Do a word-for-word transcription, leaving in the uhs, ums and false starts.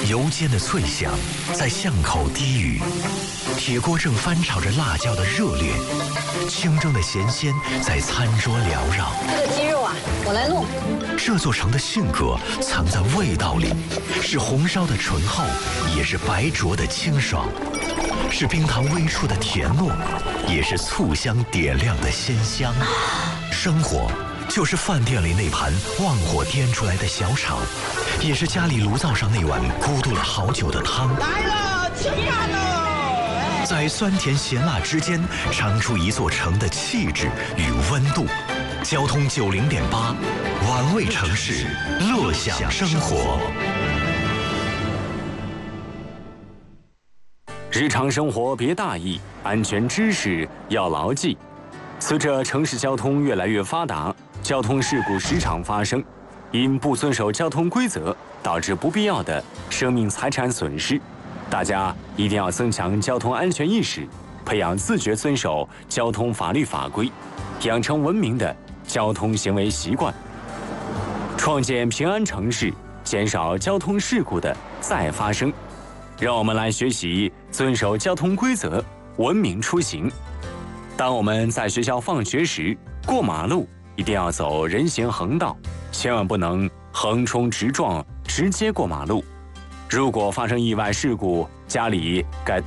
油煎的脆响在巷口低语，铁锅正翻炒着辣椒的热烈，清蒸的咸鲜在餐桌缭绕。 这个鸡肉啊，我来弄。 这座城的性格藏在味道里，是红烧的醇厚，也是白灼的清爽，是冰糖微出的甜糯，也是醋香点亮的鲜香。生活就是饭店里那盘旺火颠出来的小炒，也是家里炉灶上那碗咕嘟了好久的汤。 来了，吃饭喽！ 在酸甜咸辣之间，尝出一座城的气质与温度。交通九零点八，玩味城市，乐享生活。 日常生活别大意，安全知识要牢记。随着城市交通越来越发达，交通事故时常发生，因不遵守交通规则，导致不必要的生命财产损失。大家一定要增强交通安全意识，培养自觉遵守交通法律法规，养成文明的交通行为习惯，创建平安城市，减少交通事故的再发生。让我们来学习遵守交通规则，文明出行。当我们在学校放学时，过马路一定要走人行横道，千万不能横冲直撞，直接过马路。如果发生意外事故，家里该